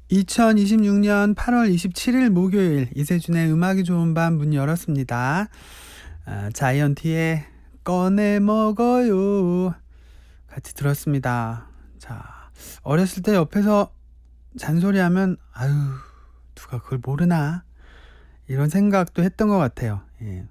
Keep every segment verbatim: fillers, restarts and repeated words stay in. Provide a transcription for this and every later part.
이천이십육 년 팔월 이십칠일 목요일 이세준의 음악이 좋은 밤 문 열었습니다. 아, 자이언티의 꺼내 먹어요 같이 들었습니다. 자, 어렸을 때 옆에서 잔소리하면 아유 누가 그걸 모르나 이런 생각도 했던 것 같아요. 예.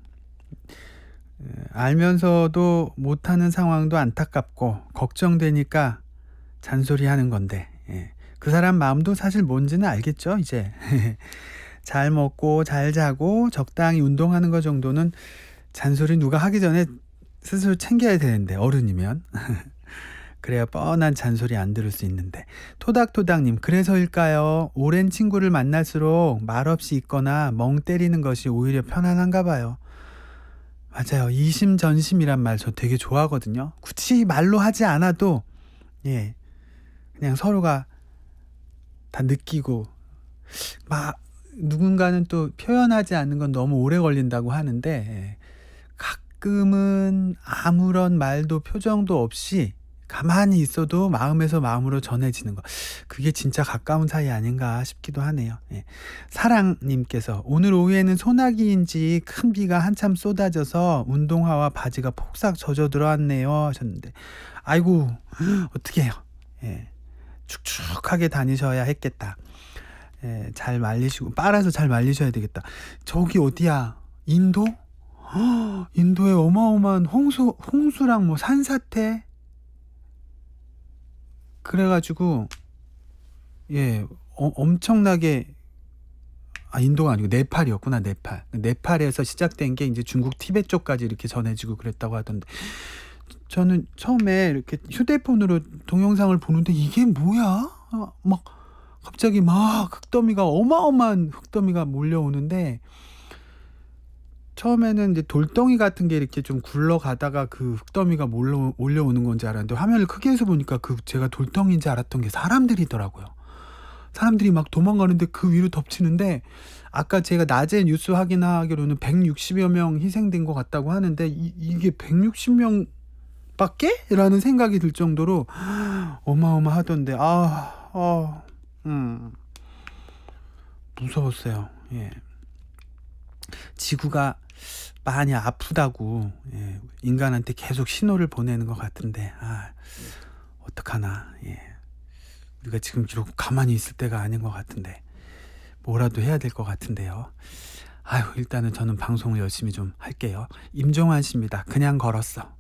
알면서도 못하는 상황도 안타깝고 걱정되니까 잔소리하는 건데, 예. 그 사람 마음도 사실 뭔지는 알겠죠 이제. 잘 먹고 잘 자고 적당히 운동하는 거 정도는 잔소리 누가 하기 전에 스스로 챙겨야 되는데, 어른이면. 그래야 뻔한 잔소리 안 들을 수 있는데. 토닥토닥님, 그래서일까요? 오랜 친구를 만날수록 말없이 있거나 멍 때리는 것이 오히려 편안한가 봐요. 맞아요. 이심전심이란 말 저 되게 좋아하거든요. 굳이 말로 하지 않아도 예 그냥 서로가 다 느끼고, 막 누군가는 또 표현하지 않는 건 너무 오래 걸린다고 하는데, 예, 가끔은 아무런 말도 표정도 없이 가만히 있어도 마음에서 마음으로 전해지는 거, 그게 진짜 가까운 사이 아닌가 싶기도 하네요. 예. 사랑님께서 오늘 오후에는 소나기인지 큰 비가 한참 쏟아져서 운동화와 바지가 폭삭 젖어 들어왔네요 하셨는데, 아이고 어떻게 해요. 예. 축축하게 다니셔야 했겠다. 예, 잘 말리시고 빨아서 잘 말리셔야 되겠다. 저기 어디야? 인도? 허, 인도에 어마어마한 홍수 홍수랑 뭐 산사태 그래가지고 예 어, 엄청나게, 아 인도가 아니고 네팔이었구나. 네팔 네팔에서 시작된 게 이제 중국 티베트 쪽까지 이렇게 전해지고 그랬다고 하던데, 저는 처음에 이렇게 휴대폰으로 동영상을 보는데 이게 뭐야? 어, 막 갑자기 막 흙더미가, 어마어마한 흙더미가 몰려오는데, 처음에는 이제 돌덩이 같은 게 이렇게 좀 굴러가다가 그 흙더미가 몰려, 몰려오는 건지 알았는데, 화면을 크게 해서 보니까 그 제가 돌덩이인지 알았던 게 사람들이더라고요. 사람들이 막 도망가는데 그 위로 덮치는데, 아까 제가 낮에 뉴스 확인하기로는 백육십여 명 희생된 것 같다고 하는데, 이, 이게 백육십 명 밖에? 라는 생각이 들 정도로 어마어마하던데, 아, 아, 음, 무서웠어요. 예. 지구가 많이 아프다고, 예, 인간한테 계속 신호를 보내는 것 같은데, 아, 어떡하나. 예. 우리가 지금 이러고 가만히 있을 때가 아닌 것 같은데, 뭐라도 해야 될 것 같은데요. 아유, 일단은 저는 방송을 열심히 좀 할게요. 임종환 씨입니다. 그냥 걸었어.